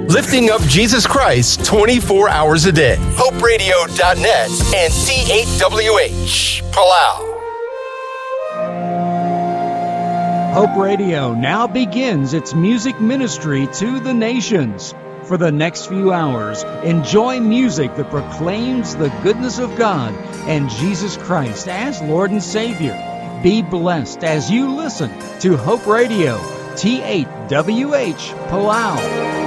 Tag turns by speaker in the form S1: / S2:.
S1: Lifting up Jesus Christ 24 hours a day. HopeRadio.net and C8WH, Palau.
S2: Hope Radio now begins its music ministry to the nations. For the next few hours, enjoy music that proclaims the goodness of God and Jesus Christ as Lord and Savior. Be blessed as you listen to Hope Radio, T8WH, Palau.